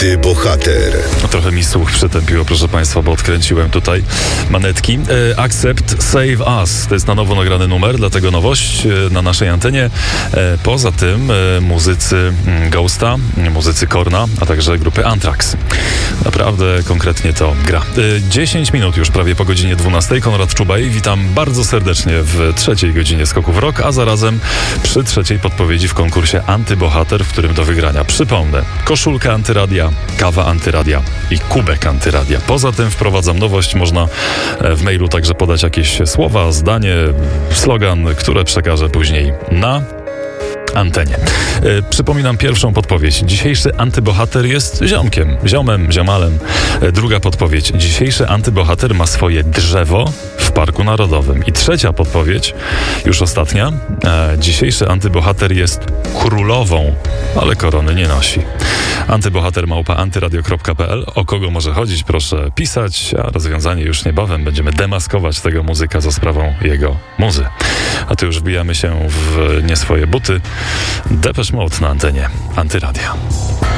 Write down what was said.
Antybohater. Trochę mi słuch przytępiło, proszę Państwa, bo odkręciłem tutaj manetki. Accept Save Us. To jest na nowo nagrany numer, dlatego nowość na naszej antenie. Poza tym muzycy Ghosta, muzycy Korna, a także grupy Anthrax. Naprawdę konkretnie to gra. 10 minut już prawie po godzinie 12. Konrad Czubaj. Witam bardzo serdecznie w trzeciej godzinie Skoków Rock, a zarazem przy trzeciej podpowiedzi w konkursie Antybohater, w którym do wygrania, przypomnę, koszulka Antyradia, kawa Antyradia i kubek Antyradia. Poza tym wprowadzam nowość. Można w mailu także podać jakieś słowa, zdanie, slogan, które przekażę później na antenie. Przypominam pierwszą podpowiedź. Dzisiejszy antybohater jest ziomem, ziomalem. Druga podpowiedź. Dzisiejszy antybohater ma swoje drzewo w Parku Narodowym. I trzecia podpowiedź, już ostatnia. Dzisiejszy antybohater jest królową, ale korony nie nosi. Antybohater@antyradio.pl. O kogo może chodzić? Proszę pisać, a rozwiązanie już niebawem. Będziemy demaskować tego muzyka za sprawą jego muzy. A tu już wbijamy się w nie swoje buty. Depeche Mode na antenie Antyradia.